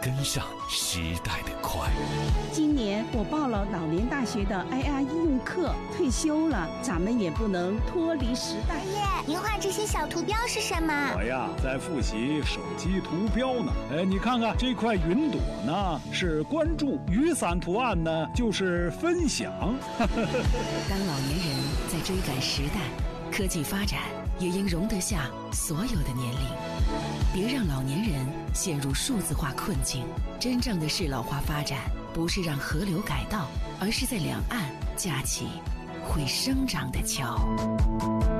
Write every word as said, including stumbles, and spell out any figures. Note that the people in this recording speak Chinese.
跟上时代的快。 今年我报了老年大学的 I R 应用课，退休了，咱们也不能脱离时代。 爷爷，您画这些小图标是什么？ 我呀，在复习手机图标呢。哎，你看看这块云朵呢，是关注；雨伞图案呢，就是分享。 当老年人在追赶时代，科技发展也应容得下所有的年龄。别让老年人陷入数字化困境。真正的适老化发展，不是让河流改道，而是在两岸架起会生长的桥。